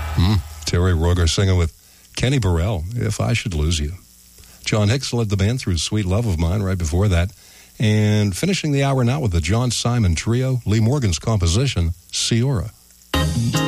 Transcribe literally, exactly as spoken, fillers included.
Mm, Terry Roger singing with Kenny Burrell, If I Should Lose You. John Hicks led the band through Sweet Love of Mine right before that. And finishing the hour now with the John Simon Trio, Lee Morgan's composition, Ciora.